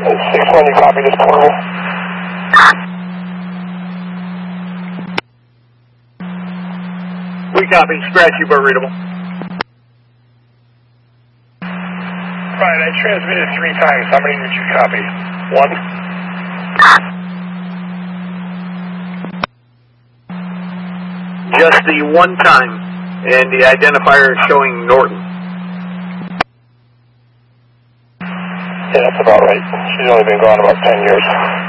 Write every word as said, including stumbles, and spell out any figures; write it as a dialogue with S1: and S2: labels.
S1: six one, you copy this portable?
S2: We copy, scratchy but readable.
S1: Right, I transmitted three times. How many did you copy? One?
S2: Just the one time, and the identifier is showing Norton.
S1: Yeah, that's about right. She's only been gone about ten years.